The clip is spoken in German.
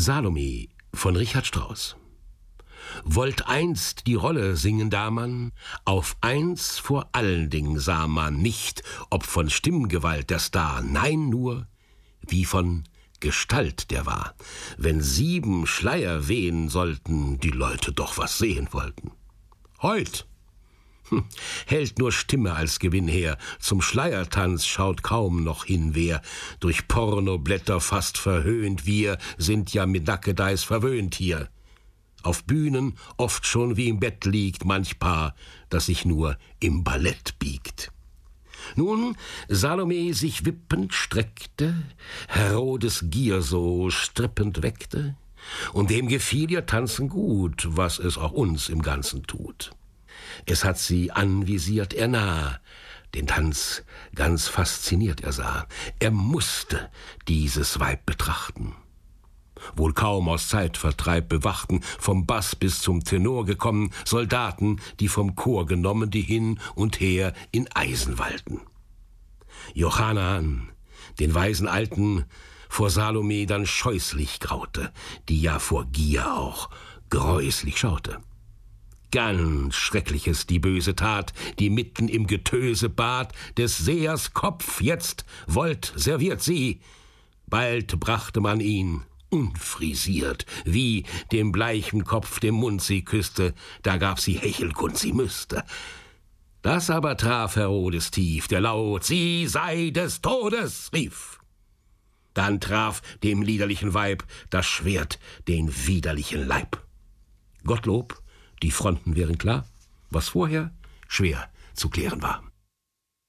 Salome von Richard Strauss. Wollt einst die Rolle singen, da man auf eins vor allen Dingen sah man nicht, ob von Stimmgewalt der Star, nein nur, wie von Gestalt der war. Wenn 7 Schleier wehen sollten, die Leute doch was sehen wollten. Heut hält nur Stimme als Gewinn her, zum Schleiertanz schaut kaum noch hin wer, durch Pornoblätter fast verhöhnt, wir sind ja mit Nackedeis verwöhnt hier. Auf Bühnen oft schon wie im Bett liegt manch Paar, das sich nur im Ballett biegt. Nun Salome sich wippend streckte, Herodes Gier so strippend weckte, und dem gefiel ihr Tanzen gut, was es auch uns im Ganzen tut. Es hat sie anvisiert, er nah, den Tanz ganz fasziniert er sah. Er musste dieses Weib betrachten. Wohl kaum aus Zeitvertreib bewachten, vom Bass bis zum Tenor gekommen, Soldaten, die vom Chor genommen, die hin und her in Eisen walten. Jochanan, den weisen Alten, vor Salome dann scheußlich graute, die ja vor Gier auch gräuslich schaute. Ganz Schreckliches die böse Tat, die mitten im Getöse bat, des Sehers Kopf jetzt wollt serviert sie. Bald brachte man ihn, unfrisiert, wie dem bleichen Kopf dem Mund sie küsste, da gab sie Hechelkund, sie müsste. Das aber traf Herodes tief, der laut, sie sei des Todes, rief. Dann traf dem liederlichen Weib das Schwert den widerlichen Leib. Gottlob, die Fronten wären klar, was vorher schwer zu klären war.